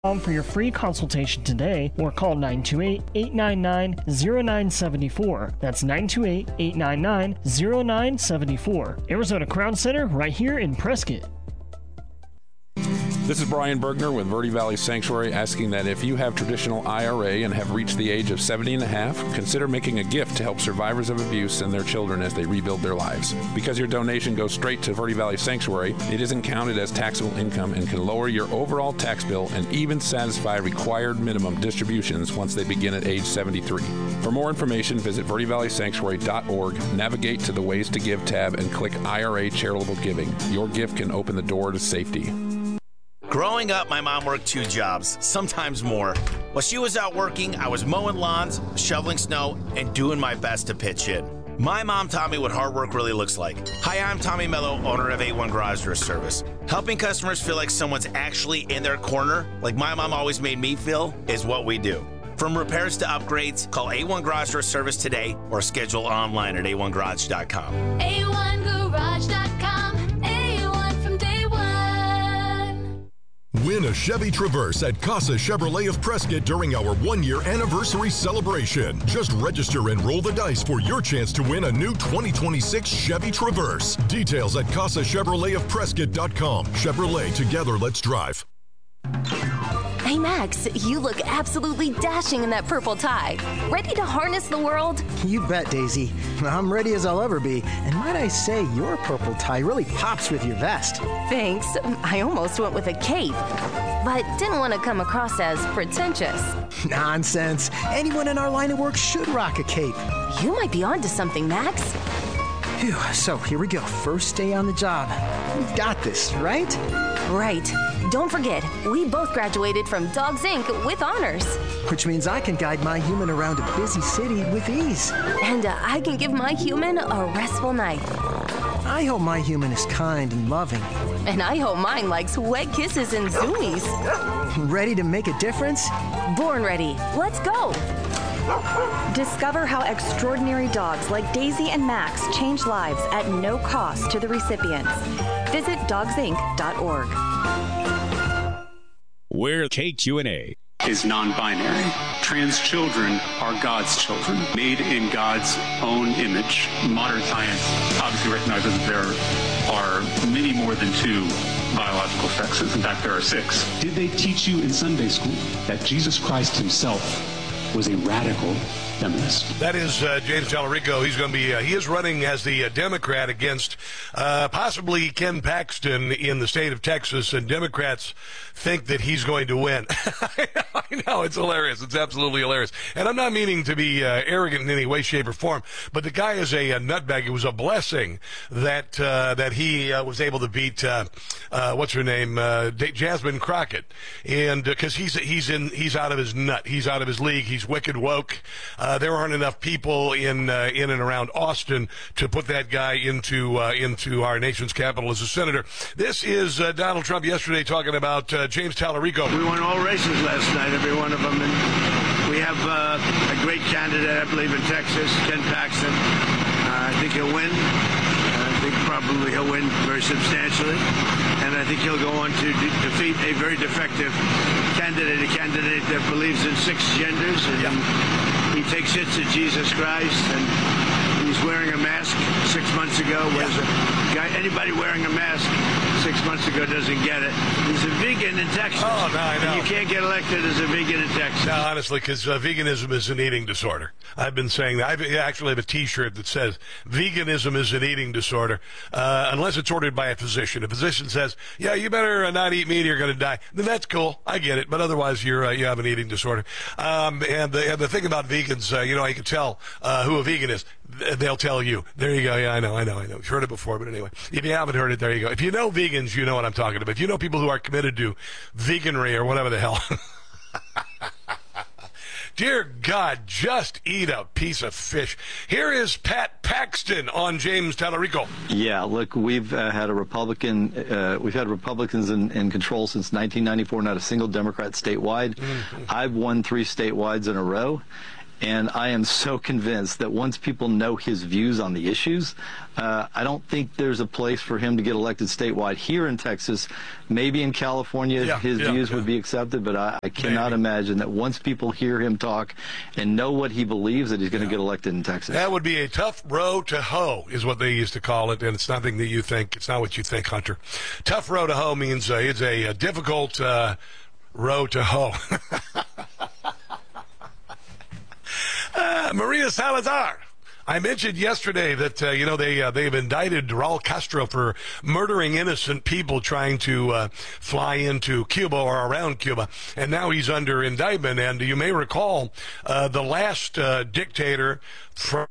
For your free consultation today or call 928-899-0974. That's 928-899-0974. Arizona Crown Center right here in Prescott. This is Brian Bergner with Verde Valley Sanctuary asking that if you have traditional IRA and have reached the age of 70 and a half, consider making a gift to help survivors of abuse and their children as they rebuild their lives. Because your donation goes straight to Verde Valley Sanctuary, it isn't counted as taxable income and can lower your overall tax bill and even satisfy required minimum distributions once they begin at age 73. For more information, visit verdevalleysanctuary.org, navigate to the Ways to Give tab, and click IRA Charitable Giving. Your gift can open the door to safety. Growing up, my mom worked 2 jobs, sometimes more. While she was out working, I was mowing lawns, shoveling snow, and doing my best to pitch in. My mom taught me what hard work really looks like. Hi, I'm Tommy Mello, owner of A1 Garage Door Service. Helping customers feel like someone's actually in their corner, like my mom always made me feel, is what we do. From repairs to upgrades, call A1 Garage Door Service today or schedule online at a1garage.com. A1garage.com. A1 from day one. Win a Chevy Traverse at Casa Chevrolet of Prescott during our 1-year anniversary celebration. Just register and roll the dice for your chance to win a new 2026 Chevy Traverse. Details at CasaChevroletofPrescott.com. Chevrolet, together let's drive. Hey Max, you look absolutely dashing in that purple tie. Ready to harness the world? You bet, Daisy. I'm ready as I'll ever be. And might I say, your purple tie really pops with your vest. Thanks. I almost went with a cape, but didn't want to come across as pretentious. Nonsense. Anyone in our line of work should rock a cape. You might be onto something, Max. Phew, so here we go. First day on the job. We've got this, right? Right. Don't forget, we both graduated from Dogs Inc. with honors. Which means I can guide my human around a busy city with ease. And I can give my human a restful night. I hope my human is kind and loving. And I hope mine likes wet kisses and zoomies. Ready to make a difference? Born ready. Let's go. Discover how extraordinary dogs like Daisy and Max change lives at no cost to the recipients. Visit dogsinc.org. We're KQNA. Is non-binary. Trans children are God's children, made in God's own image. Modern science obviously recognizes that there are many more than 2 biological sexes. In fact, there are 6. Did they teach you in Sunday school that Jesus Christ himself was a radical feminist? That is James Tallarico. He's going to be, he is running as the Democrat against possibly Ken Paxton in the state of Texas, and Democrats think that he's going to win. I know, it's hilarious. It's absolutely hilarious. And I'm not meaning to be arrogant in any way, shape, or form, but the guy is a nutbag. It was a blessing that that he was able to beat, what's her name, Jasmine Crockett. And because he's out of his nut. He's out of his league. He's wicked woke. There aren't enough people in and around Austin to put that guy into our nation's capital as a senator. This is Donald Trump yesterday talking about James Tallarico. We won all races last night, every one of them, and we have a great candidate, I believe, in Texas, Ken Paxton. I think he'll win. I think probably he'll win very substantially, and I think he'll go on to defeat a very defective candidate, a candidate that believes in 6 genders, and he takes hits at Jesus Christ, and he's wearing a mask 6 months ago. Whereas anybody wearing a mask 6 months ago doesn't get it. He's a vegan in Texas. Oh, no, I know. And you can't get elected as a vegan in Texas. No, honestly, because veganism is an eating disorder. I've been saying that. I actually have a T-shirt that says veganism is an eating disorder, unless it's ordered by a physician. A physician says, yeah, you better not eat meat or you're going to die. Then that's cool. I get it. But otherwise, you have an eating disorder. And the thing about vegans, you can tell who a vegan is. They'll tell you. There you go. Yeah, I know. You've heard it before, but anyway. If you haven't heard it, there you go. If you know vegans, you know what I'm talking about. If you know people who are committed to veganry or whatever the hell. Dear God, just eat a piece of fish. Here is Pat Paxton on James Tallarico. Yeah, look, we've had Republicans in control since 1994, not a single Democrat statewide. Mm-hmm. I've won 3 statewide in a row. And I am so convinced that once people know his views on the issues, I don't think there's a place for him to get elected statewide. Here in Texas, maybe in California, his views would be accepted, but I cannot imagine that once people hear him talk and know what he believes, that he's going to get elected in Texas. That would be a tough row to hoe, is what they used to call it, and it's nothing that you think. It's not what you think, Hunter. Tough row to hoe means it's a difficult row to hoe. Maria Salazar. I mentioned yesterday that, they've indicted Raul Castro for murdering innocent people trying to fly into Cuba or around Cuba. And now he's under indictment. And you may recall the last dictator from,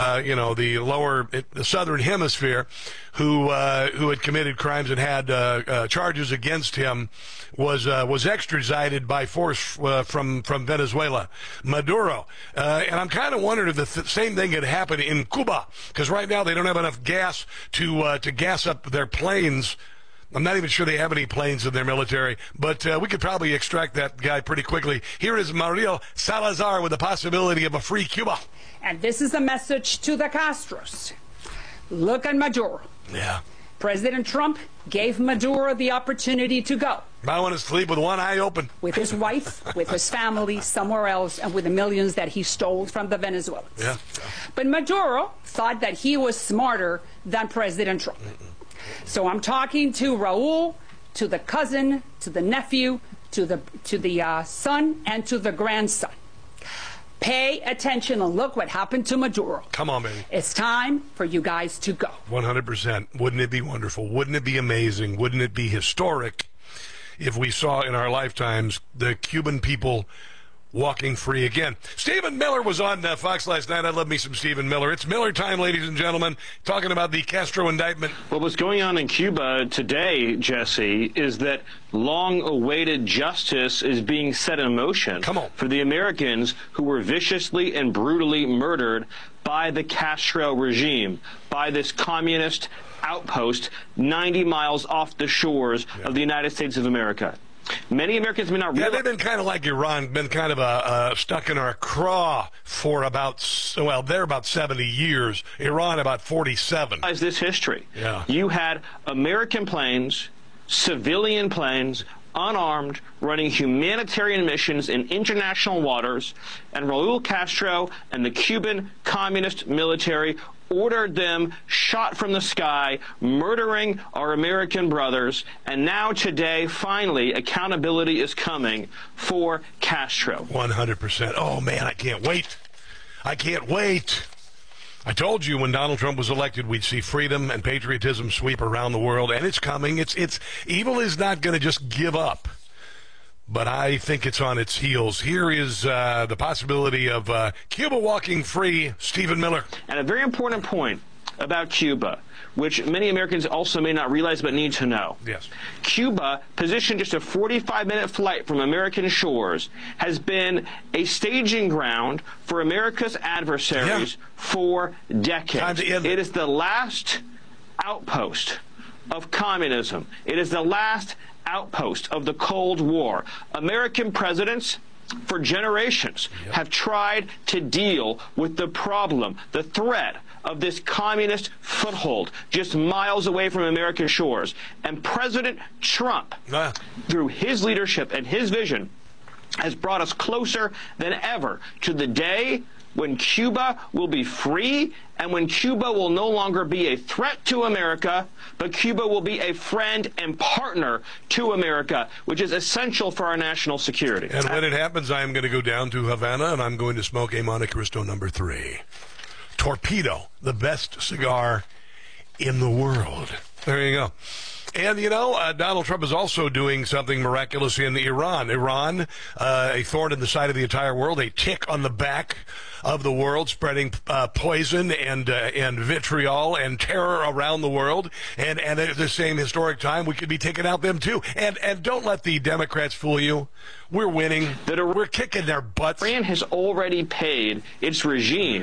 the southern hemisphere who had committed crimes and had charges against him was extradited by force from Venezuela, Maduro. And I'm kind of wondering if the same thing had happened in Cuba, because right now they don't have enough gas to gas up their planes. I'm not even sure they have any planes in their military, but we could probably extract that guy pretty quickly. Here is Maria Salazar with the possibility of a free Cuba. And this is a message to the Castros. Look at Maduro. Yeah. President Trump gave Maduro the opportunity to go. I want to sleep with one eye open. With his wife, with his family, somewhere else, and with the millions that he stole from the Venezuelans. Yeah. But Maduro thought that he was smarter than President Trump. So I'm talking to Raul, to the cousin, to the nephew, to the son, and to the grandson. Pay attention and look what happened to Maduro. Come on, baby. It's time for you guys to go. 100%. Wouldn't it be wonderful? Wouldn't it be amazing? Wouldn't it be historic if we saw in our lifetimes the Cuban people walking free again? Stephen Miller was on Fox last night. I love me some Stephen Miller. It's Miller time, ladies and gentlemen, talking about the Castro indictment. Well, what's going on in Cuba today, Jesse, is that long-awaited justice is being set in motion for the Americans who were viciously and brutally murdered by the Castro regime, by this communist outpost 90 miles off the shores of the United States of America. Many Americans may not realize... Yeah, they've been kind of like Iran, been kind of stuck in our craw for they're about 70 years. Iran about 47. This history. Yeah. You had American planes, civilian planes, unarmed, running humanitarian missions in international waters, and Raul Castro and the Cuban communist military ordered them, shot from the sky, murdering our American brothers. And now today, finally, accountability is coming for Castro. 100%. Oh, man, I can't wait. I can't wait. I told you when Donald Trump was elected, we'd see freedom and patriotism sweep around the world, and it's coming. It's evil is not going to just give up, but I think it's on its heels. Here is the possibility of Cuba walking free. Stephen Miller. And a very important point about Cuba, which many Americans also may not realize but need to know. Yes. Cuba, positioned just a 45-minute flight from American shores, has been a staging ground for America's adversaries for decades. It is the last outpost of communism. It is the last outpost of the Cold War. American presidents for generations have tried to deal with the problem, the threat of this communist foothold just miles away from American shores. And President Trump, through his leadership and his vision, has brought us closer than ever to the day when Cuba will be free and when Cuba will no longer be a threat to America, but Cuba will be a friend and partner to America, which is essential for our national security. And when it happens, I am going to go down to Havana and I'm going to smoke a Monte Cristo number 3. Torpedo, the best cigar in the world. There you go. And, Donald Trump is also doing something miraculous in Iran. Iran, a thorn in the side of the entire world, a tick on the back of the world, spreading poison and vitriol and terror around the world. And at the same historic time, we could be taking out them, too. And don't let the Democrats fool you. We're winning. We're kicking their butts. Iran has already paid its regime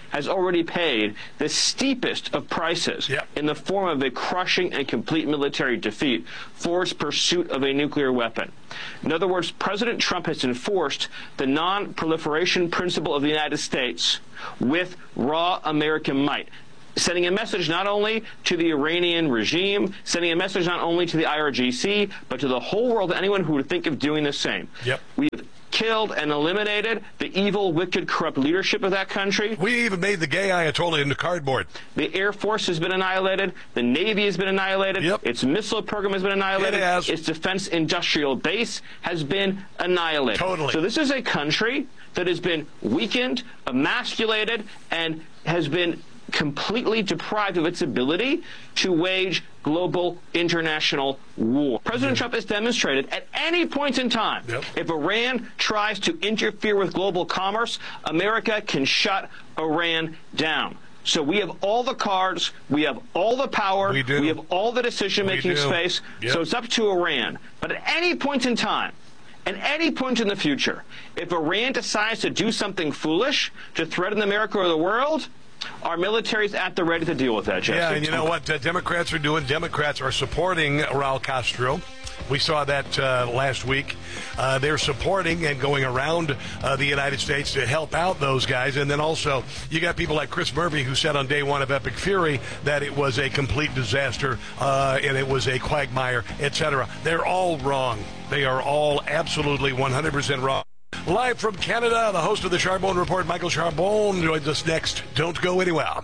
has already paid the steepest of prices in the form of a crushing and complete military defeat for its pursuit of a nuclear weapon. In other words, President Trump has enforced the non-proliferation principle of the United States with raw American might, sending a message not only to the Iranian regime, sending a message not only to the IRGC, but to the whole world, anyone who would think of doing the same. We have killed and eliminated the evil, wicked, corrupt leadership of that country. We even made the gay Ayatollah into cardboard. The Air Force has been annihilated. The Navy has been annihilated. Its missile program has been annihilated. It has. Its defense industrial base has been annihilated. Totally. So this is a country that has been weakened, emasculated, and has been completely deprived of its ability to wage global international war. President Trump has demonstrated at any point in time, if Iran tries to interfere with global commerce, America can shut Iran down. So we have all the cards, we have all the power, we have all the decision-making space, so it's up to Iran. But at any point in time, at any point in the future, if Iran decides to do something foolish to threaten America or the world, our military's at the ready to deal with that, Jesse. Yeah, and you know what Democrats are doing? Democrats are supporting Raul Castro. We saw that last week. They're supporting and going around the United States to help out those guys. And then also, you got people like Chris Murphy, who said on day one of Epic Fury that it was a complete disaster and it was a quagmire, etc. They're all wrong. They are all absolutely 100% wrong. Live from Canada, the host of the Charbonne Report, Michael Charbonne, joins us next. Don't go anywhere.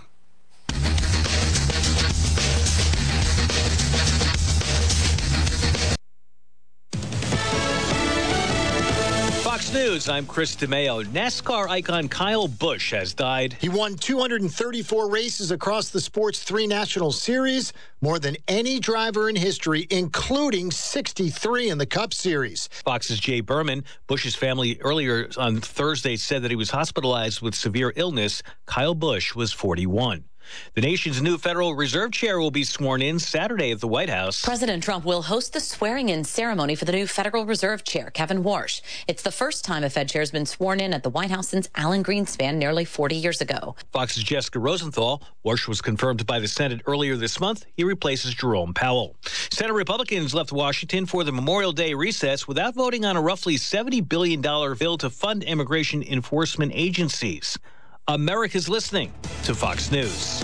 Fox News, I'm Chris DeMeo. NASCAR icon Kyle Busch has died. He won 234 races across the sport's 3 national series, more than any driver in history, including 63 in the Cup Series. Fox's Jay Berman. Busch's family earlier on Thursday said that he was hospitalized with severe illness. Kyle Busch was 41. The nation's new Federal Reserve Chair will be sworn in Saturday at the White House. President Trump will host the swearing-in ceremony for the new Federal Reserve Chair, Kevin Warsh. It's the first time a Fed chair has been sworn in at the White House since Alan Greenspan nearly 40 years ago. Fox's Jessica Rosenthal. Warsh was confirmed by the Senate earlier this month. He replaces Jerome Powell. Senate Republicans left Washington for the Memorial Day recess without voting on a roughly $70 billion bill to fund immigration enforcement agencies. America's listening to Fox News.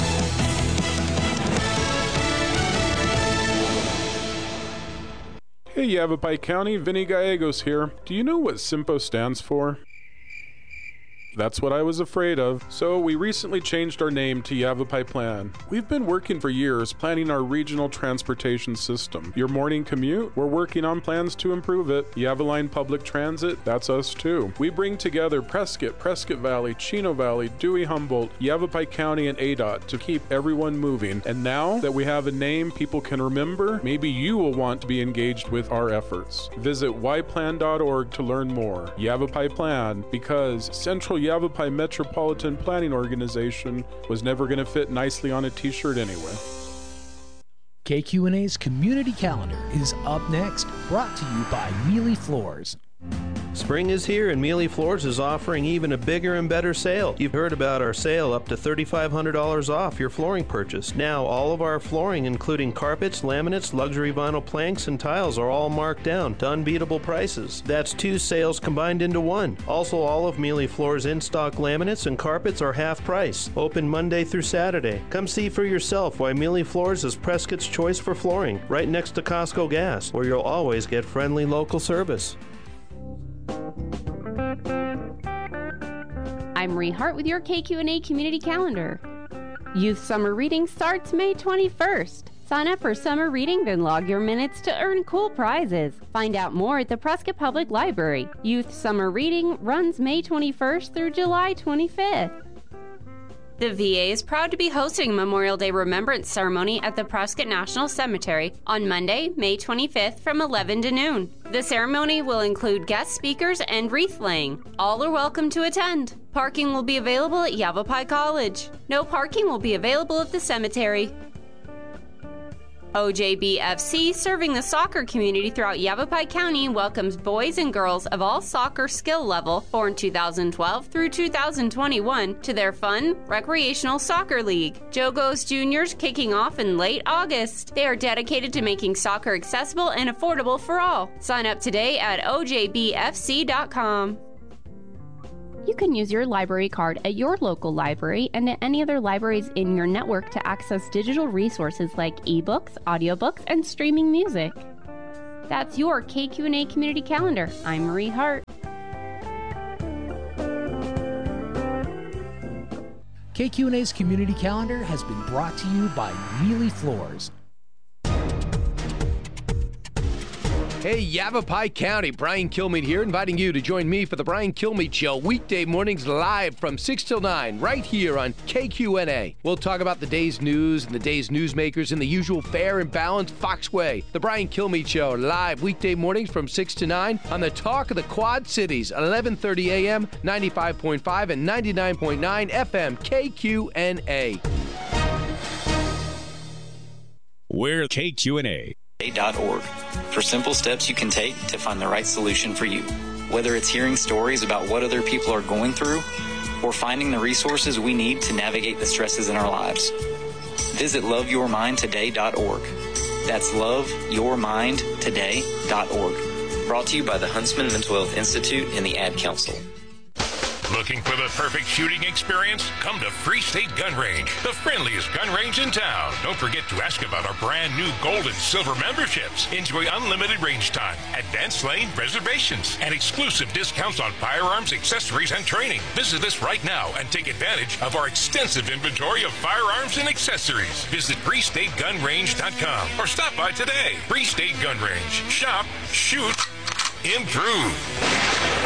Hey, Yavapai County, Vinny Gallegos here. Do you know what SIMPO stands for? That's what I was afraid of. So we recently changed our name to Yavapai Plan. We've been working for years planning our regional transportation system. Your morning commute? We're working on plans to improve it. Yavaline Public Transit? That's us too. We bring together Prescott, Prescott Valley, Chino Valley, Dewey Humboldt, Yavapai County, and ADOT to keep everyone moving. And now that we have a name people can remember, maybe you will want to be engaged with our efforts. Visit yplan.org to learn more. Yavapai Plan, because Central Yavapai Metropolitan Planning Organization was never going to fit nicely on a t-shirt anyway. KQNA's Community Calendar is up next, brought to you by Mealy Floors. Spring is here and Mealy Floors is offering even a bigger and better sale. You've heard about our sale up to $3,500 off your flooring purchase. Now all of our flooring, including carpets, laminates, luxury vinyl planks, and tiles are all marked down to unbeatable prices. That's 2 sales combined into one. Also, all of Mealy Floors in-stock laminates and carpets are half price. Open Monday through Saturday. Come see for yourself why Mealy Floors is Prescott's choice for flooring, right next to Costco Gas, where you'll always get friendly local service. I'm Marie Hart with your KQNA Community Calendar. Youth Summer Reading starts May 21st. Sign up for summer reading, then log your minutes to earn cool prizes. Find out more at the Prescott Public Library. Youth Summer Reading runs May 21st through July 25th. The VA is proud to be hosting a Memorial Day Remembrance Ceremony at the Prescott National Cemetery on Monday, May 25th from 11 to noon. The ceremony will include guest speakers and wreath laying. All are welcome to attend. Parking will be available at Yavapai College. No parking will be available at the cemetery. OJBFC, serving the soccer community throughout Yavapai County, welcomes boys and girls of all soccer skill level, born 2012 through 2021, to their fun, recreational soccer league. Jogos Juniors kicking off in late August. They are dedicated to making soccer accessible and affordable for all. Sign up today at ojbfc.com. You can use your library card at your local library and at any other libraries in your network to access digital resources like ebooks, audiobooks, and streaming music. That's your KQ&A Community Calendar. I'm Marie Hart. KQ&A's Community Calendar has been brought to you by Mealy Floors. Hey, Yavapai County, Brian Kilmeade here, inviting you to join me for the Brian Kilmeade Show, weekday mornings live from 6 till 9, right here on KQ&A. We'll talk about the day's news and the day's newsmakers in the usual fair and balanced Fox way. The Brian Kilmeade Show, live weekday mornings from 6 to 9 on the Talk of the Quad Cities, 11:30 a.m., 95.5 and 99.9 FM, KQ&A. We're KQ&A. .org for simple steps you can take to find the right solution for you. Whether it's hearing stories about what other people are going through or finding the resources we need to navigate the stresses in our lives. Visit loveyourmindtoday.org. That's loveyourmindtoday.org. Brought to you by the Huntsman Mental Health Institute and the Ad Council. Looking for the perfect shooting experience? Come to Free State Gun Range, the friendliest gun range in town. Don't forget to ask about our brand new gold and silver memberships. Enjoy unlimited range time, advanced lane reservations, and exclusive discounts on firearms, accessories, and training. Visit us right now and take advantage of our extensive inventory of firearms and accessories. Visit FreeStateGunRange.com or stop by today. Free State Gun Range. Shop, shoot, improve.